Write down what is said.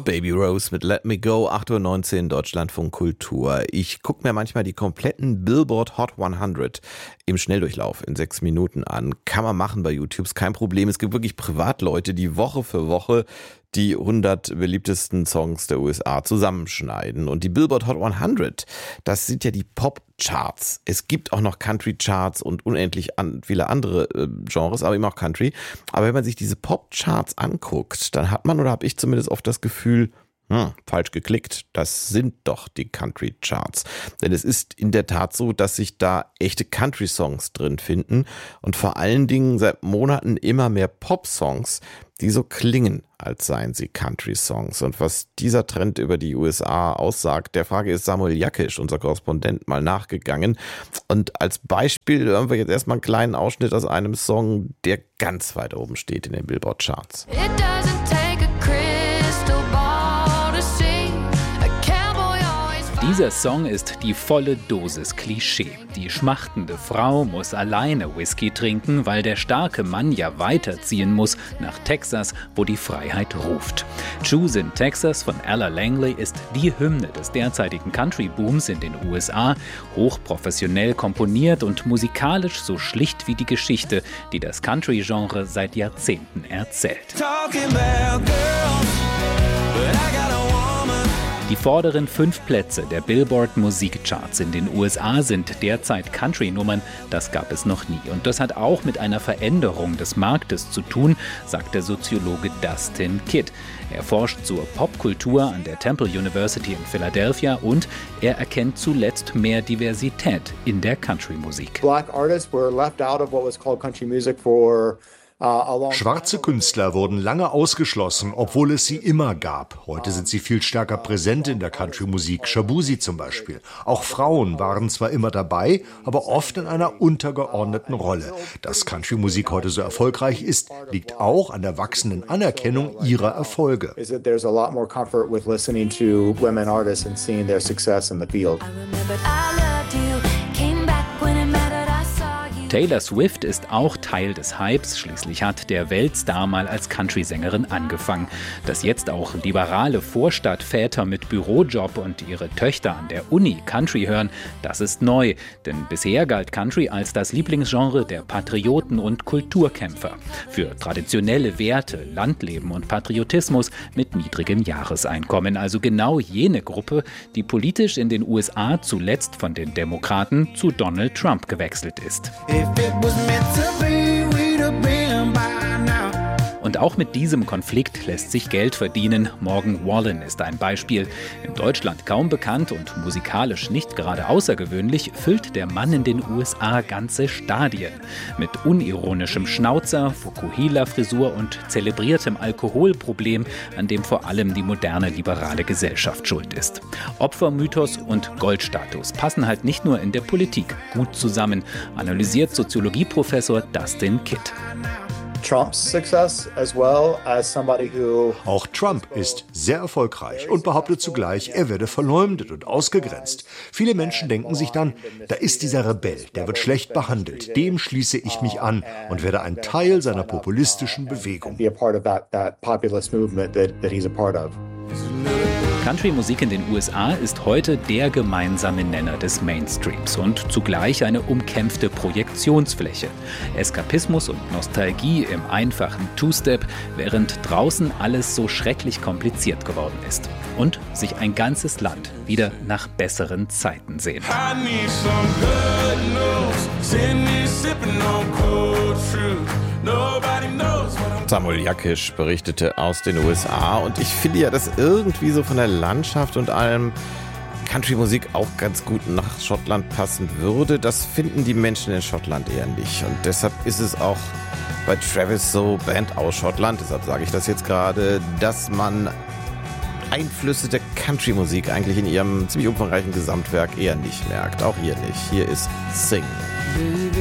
Baby Rose mit Let Me Go, 8:19 Uhr, Deutschlandfunk Kultur. Ich gucke mir manchmal die kompletten Billboard Hot 100 im Schnelldurchlauf in 6 Minuten an. Kann man machen bei YouTube, ist kein Problem. Es gibt wirklich Privatleute, die Woche für Woche die 100 beliebtesten Songs der USA zusammenschneiden. Und die Billboard Hot 100, das sind ja die Pop-Charts. Es gibt auch noch Country-Charts und unendlich viele andere Genres, aber eben auch Country. Aber wenn man sich diese Pop-Charts anguckt, dann hat man, oder habe ich zumindest oft das Gefühl, falsch geklickt. Das sind doch die Country-Charts. Denn es ist in der Tat so, dass sich da echte Country-Songs drin finden und vor allen Dingen seit Monaten immer mehr Pop-Songs, die so klingen, als seien sie Country-Songs. Und was dieser Trend über die USA aussagt, der Frage ist Samuel Jakisch, unser Korrespondent, mal nachgegangen. Und als Beispiel hören wir jetzt erstmal einen kleinen Ausschnitt aus einem Song, der ganz weit oben steht in den Billboard-Charts. It doesn't take a crystal ball to see a cowboy always fight. Dieser Song ist die volle Dosis Klischee. Die schmachtende Frau muss alleine Whisky trinken, weil der starke Mann ja weiterziehen muss nach Texas, wo die Freiheit ruft. Choose in Texas von Ella Langley ist die Hymne des derzeitigen Country-Booms in den USA, hochprofessionell komponiert und musikalisch so schlicht wie die Geschichte, die das Country-Genre seit Jahrzehnten erzählt. Die vorderen 5 Plätze der Billboard-Musikcharts in den USA sind derzeit Country-Nummern. Das gab es noch nie. Und das hat auch mit einer Veränderung des Marktes zu tun, sagt der Soziologe Dustin Kidd. Er forscht zur Popkultur an der Temple University in Philadelphia und er erkennt zuletzt mehr Diversität in der Country-Musik. Black artists were left out of what was called country music for Schwarze Künstler wurden lange ausgeschlossen, obwohl es sie immer gab. Heute sind sie viel stärker präsent in der Country-Musik, Shabuzi zum Beispiel. Auch Frauen waren zwar immer dabei, aber oft in einer untergeordneten Rolle. Dass Country-Musik heute so erfolgreich ist, liegt auch an der wachsenden Anerkennung ihrer Erfolge. Taylor Swift ist auch Teil des Hypes, schließlich hat der Weltstar mal als Country-Sängerin angefangen. Dass jetzt auch liberale Vorstadtväter mit Bürojob und ihre Töchter an der Uni Country hören, das ist neu. Denn bisher galt Country als das Lieblingsgenre der Patrioten und Kulturkämpfer. Für traditionelle Werte, Landleben und Patriotismus mit niedrigem Jahreseinkommen. Also genau jene Gruppe, die politisch in den USA zuletzt von den Demokraten zu Donald Trump gewechselt ist. Und auch mit diesem Konflikt lässt sich Geld verdienen. Morgan Wallen ist ein Beispiel. In Deutschland kaum bekannt und musikalisch nicht gerade außergewöhnlich, füllt der Mann in den USA ganze Stadien. Mit unironischem Schnauzer, Fukuhila-Frisur und zelebriertem Alkoholproblem, an dem vor allem die moderne liberale Gesellschaft schuld ist. Opfermythos und Goldstatus passen halt nicht nur in der Politik gut zusammen, analysiert Soziologieprofessor Dustin Kidd. Auch Trump ist sehr erfolgreich und behauptet zugleich, er werde verleumdet und ausgegrenzt. Viele Menschen denken sich dann, da ist dieser Rebell, der wird schlecht behandelt. Dem schließe ich mich an und werde ein Teil seiner populistischen Bewegung. Country-Musik in den USA ist heute der gemeinsame Nenner des Mainstreams und zugleich eine umkämpfte Projektionsfläche. Eskapismus und Nostalgie im einfachen Two-Step, während draußen alles so schrecklich kompliziert geworden ist. Und sich ein ganzes Land wieder nach besseren Zeiten sehnt. Samuel Jakisch berichtete aus den USA und ich finde ja, dass irgendwie so von der Landschaft und allem Country-Musik auch ganz gut nach Schottland passen würde. Das finden die Menschen in Schottland eher nicht und deshalb ist es auch bei Travis so, Band aus Schottland, deshalb sage ich das jetzt gerade, dass man Einflüsse der Country-Musik eigentlich in ihrem ziemlich umfangreichen Gesamtwerk eher nicht merkt. Auch hier nicht. Hier ist Sing.